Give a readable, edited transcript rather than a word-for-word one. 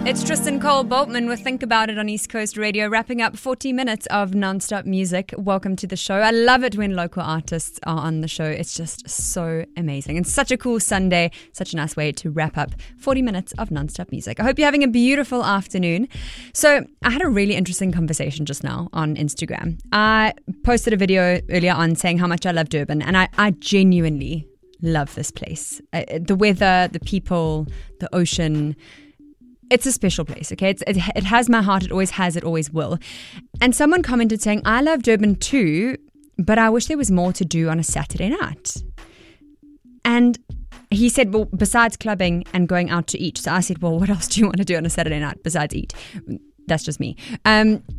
It's Tristan Cole Boltman with Think About It on East Coast Radio, wrapping up 40 minutes of non-stop music. Welcome to the show. I love it when local artists are on the show. It's just so amazing. And such a cool Sunday, such a nice way to wrap up 40 minutes of non-stop music. I hope you're having a beautiful afternoon. So I had a really interesting conversation just now on Instagram. I posted a video earlier on saying how much I love Durban, and I genuinely love this place. The weather, the people, the ocean. It's a special place, okay? It has my heart. It always has. It always will. And someone commented saying, I love Durban too, but I wish there was more to do on a Saturday night. And he said, well, besides clubbing and going out to eat. So I said, well, what else do you want to do on a Saturday night besides eat? That's just me.